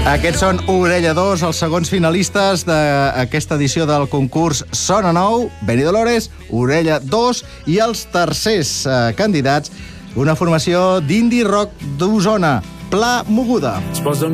Aquests són Orella 2, els segons finalistes d'aquesta edició del concurs Sona Nou, Beni Dolores, Orella 2, i els tercers candidats, una formació d'indie rock d'Osona, Pla Moguda.